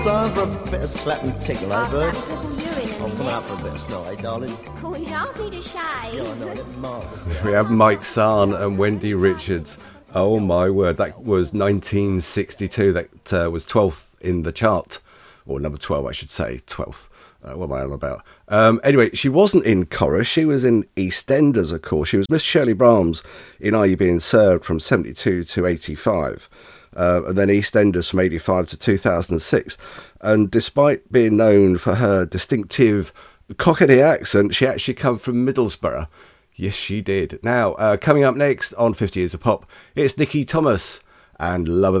Time for a bit of slap and tickle, eh, bird? Slap and tickle you in a I'm coming minute. out for a bit of snot, eh, darling? Cool, you don't need a shave. Yeah, I know, I get marvellous. We have Mike Sarn and Wendy Richards. Oh my word, that was 1962. That was 12th in the chart, or number 12, I should say, 12th. What am I on about? Anyway, she wasn't in chorus. She was in EastEnders, of course. She was Miss Shirley Brahms in Are You Being Served from 72 to 85. And then EastEnders from 85 to 2006. And despite being known for her distinctive Cockney accent, she actually come from Middlesbrough. Yes, she did. Now, coming up next on 50 Years of Pop, it's Nikki Thomas and Love of